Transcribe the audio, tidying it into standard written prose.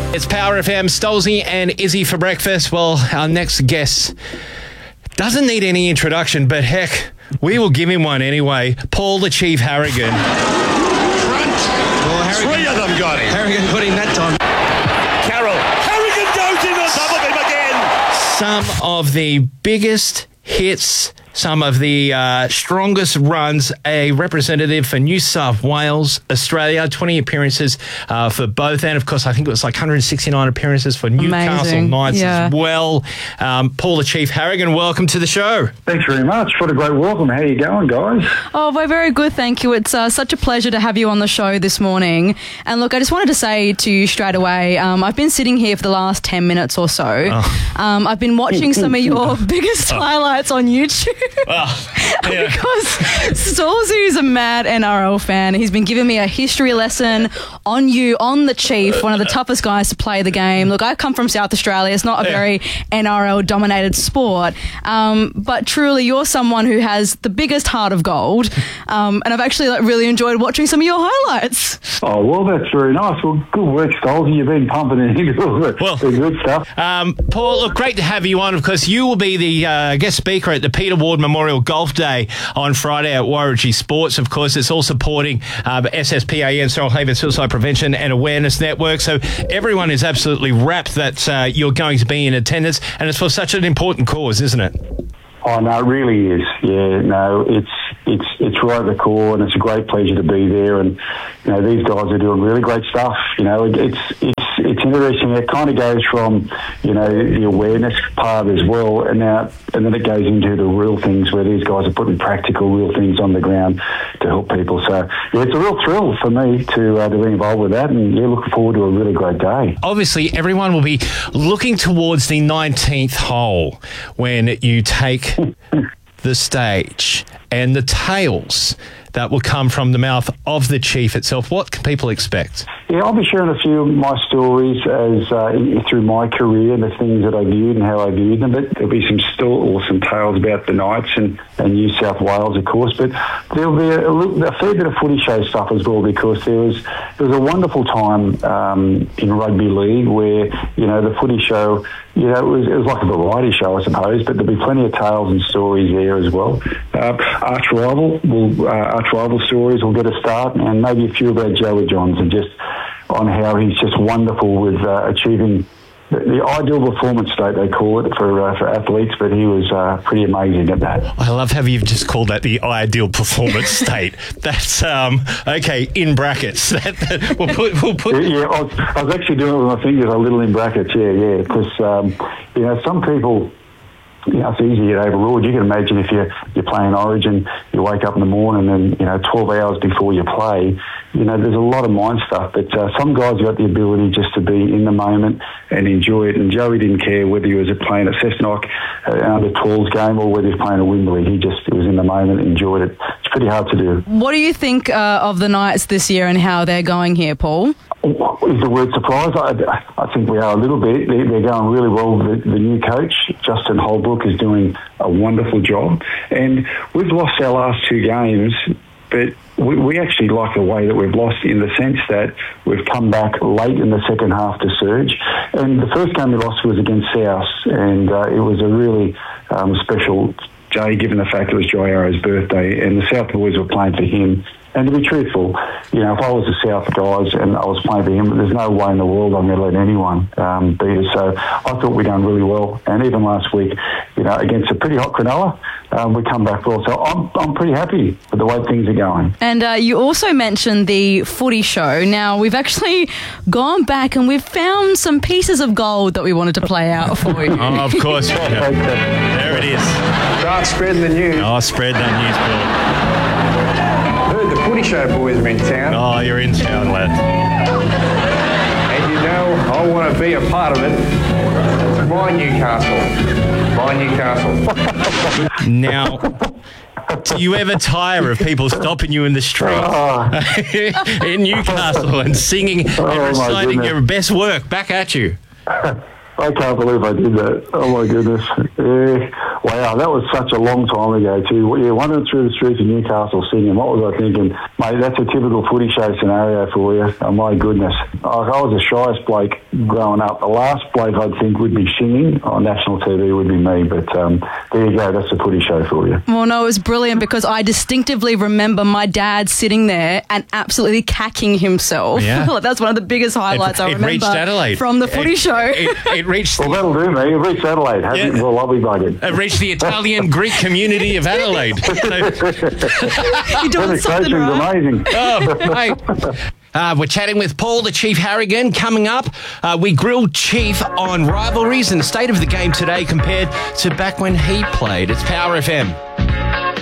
It's Power FM, Stolzy and Izzy for breakfast. Well, our next guest doesn't need any introduction, but heck, we will give him one anyway. Paul the Chief Harragon. Well, Three of them got him. Harragon put in that time. Carroll. Harragon goes in on top of him again. Some of the biggest hits, some of the strongest runs, a representative for New South Wales, Australia, 20 appearances for both. And, of course, I think it was like 169 appearances for Newcastle Knights as well. Paul the Chief Harragon, welcome to the show. Thanks very much. What a great welcome. How you going, guys? Oh, we're very good, thank you. It's such a pleasure to have you on the show this morning. And look, I just wanted to say to you straight away, I've been sitting here for the last 10 minutes or so. I've been watching some of your biggest highlights on YouTube. Because Stolzy is a mad NRL fan. He's been giving me a history lesson on you, on the Chief, one of the toughest guys to play the game. Look, I come from South Australia. It's not a very NRL-dominated sport. But truly, you're someone who has the biggest heart of gold. And I've actually really enjoyed watching some of your highlights. Oh, well, that's very nice. Well, good work, Stolzy. You've been pumping it into the good stuff. Paul, look, great to have you on. Of course, you will be the guest speaker at the Peter Ward Memorial Golf Day on Friday at Warringah Sports. Of course, it's all supporting SSPAN, Stolhaven Suicide Prevention and Awareness Network. So everyone is absolutely rapt that you're going to be in attendance, and it's for such an important cause, isn't it? Oh, no, it really is. Yeah, no, it's right at the core, and it's a great pleasure to be there. And you know, these guys are doing really great stuff. You know, it's interesting. It kind of goes from, you know, the awareness part as well, and then it goes into the real things where these guys are putting practical, real things on the ground to help people. So yeah, it's a real thrill for me to be involved with that, and yeah, looking forward to a really great day. Obviously, everyone will be looking towards the 19th hole when you take the stage and the tales that will come from the mouth of the Chief itself. What can people expect? Yeah, I'll be sharing a few of my stories as through my career, the things that I viewed and how I viewed them. But there'll be some still awesome tales about the Knights and New South Wales, of course. But there'll be a fair bit of footy show stuff as well, because there was a wonderful time in rugby league where, you know, the footy show, you know, it was like a variety show, I suppose. But there'll be plenty of tales and stories there as well. Arch rival stories will get a start, and maybe a few about Joey Johns and just on how he's just wonderful with achieving the ideal performance state, they call it, for athletes, but he was pretty amazing at that. I love how you've just called that the ideal performance state. That's, okay, in brackets. We'll put... Yeah, I was actually doing it with my fingers a little in brackets, yeah, because, you know, some people... You know, it's easy to get overruled. You can imagine if you're playing Origin, you wake up in the morning and, you know, 12 hours before you play, you know, there's a lot of mind stuff. But some guys got the ability just to be in the moment and enjoy it. And Joey didn't care whether he was playing at Cessnock, under 12's game, or whether he was playing at Wimberley. He was in the moment and enjoyed it. It's pretty hard to do. What do you think of the Knights this year and how they're going here, Paul? Is the word surprise? I think we are a little bit. They're going really well. The new coach, Justin Holbrook, is doing a wonderful job. And we've lost our last two games, but we actually like the way that we've lost, in the sense that we've come back late in the second half to surge. And the first game we lost was against South, and it was a really special day, given the fact it was Joy Arrow's birthday, and the South boys were playing for him. And to be truthful, you know, if I was the South guys and I was playing for him, there's no way in the world I'm going to let anyone beat us. So I thought we'd done really well. And even last week, you know, against a pretty hot Cronulla, we come back well. So I'm pretty happy with the way things are going. And you also mentioned the footy show. Now, we've actually gone back and we've found some pieces of gold that we wanted to play out for you. Oh, of course. Yeah. There it is. Start spreading the news. Oh, spread that news, Paul. Heard the footy show boys are in town. Oh, you're in town, lad. And you know, I want to be a part of it. My Newcastle. Now, do you ever tire of people stopping you in the street in Newcastle and singing and reciting your best work back at you? I can't believe I did that. Oh, my goodness. Yeah. wow, that was such a long time ago too. Yeah, wandering through the streets of Newcastle singing. What was I thinking? Mate, that's a typical footy show scenario for you. Oh, my goodness. I was the shyest bloke growing up. The last bloke I'd think would be singing on national TV would be me. But there you go. That's a footy show for you. Well, no, it was brilliant because I distinctively remember my dad sitting there and absolutely cacking himself. Yeah. That's one of the biggest highlights I remember reached Adelaide. from the footy show. It reached... Well, that'll do me. It reached Adelaide. Well, I'll be bugged. It reached the Italian Greek community of Adelaide. You're doing something right. Amazing. Oh, hey. We're chatting with Paul, the Chief Harrigan. Coming up, we grilled Chief on rivalries and the state of the game today compared to back when he played. It's Power FM.